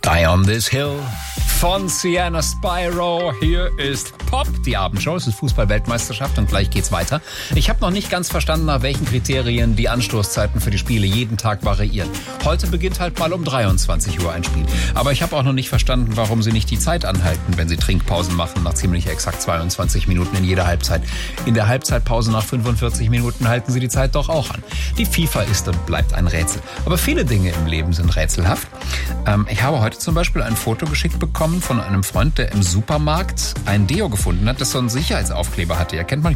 Die on this hill von Sienna Spyro. Hier ist Pop, die Abendshow. Es ist Fußball-Weltmeisterschaft und gleich geht's weiter. Ich habe noch nicht ganz verstanden, nach welchen Kriterien die Anstoßzeiten für die Spiele jeden Tag variieren. Heute beginnt halt mal um 23 Uhr ein Spiel. Aber ich habe auch noch nicht verstanden, warum sie nicht die Zeit anhalten, wenn sie Trinkpausen machen nach ziemlich exakt 22 Minuten in jeder Halbzeit. In der Halbzeitpause nach 45 Minuten halten sie die Zeit doch auch an. Die FIFA ist und bleibt ein Rätsel. Aber viele Dinge im Leben sind rätselhaft. Ich habe heute zum Beispiel ein Foto geschickt bekommen von einem Freund, der im Supermarkt ein Deo gefunden hat, das so einen Sicherheitsaufkleber hatte. Ihr kennt